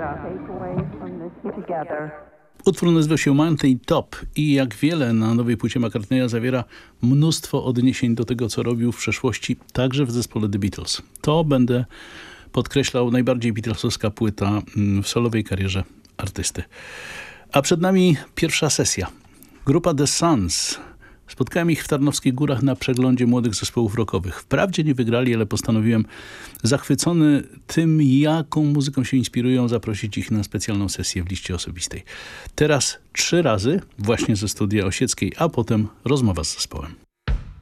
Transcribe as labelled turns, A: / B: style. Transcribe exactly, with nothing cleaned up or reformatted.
A: Utwór nazywa się Mountain Top i jak wiele na nowej płycie McCartneya zawiera mnóstwo odniesień do tego, co robił w przeszłości, także w zespole The Beatles. To będę podkreślał najbardziej beatlesowska płyta w solowej karierze artysty. A przed nami pierwsza sesja. Grupa The Suns. Spotkałem ich w Tarnowskich Górach na przeglądzie młodych zespołów rockowych. Wprawdzie nie wygrali, ale postanowiłem, zachwycony tym, jaką muzyką się inspirują, zaprosić ich na specjalną sesję w liście osobistej. Teraz trzy razy właśnie ze studia Osieckiej, a potem rozmowa z zespołem.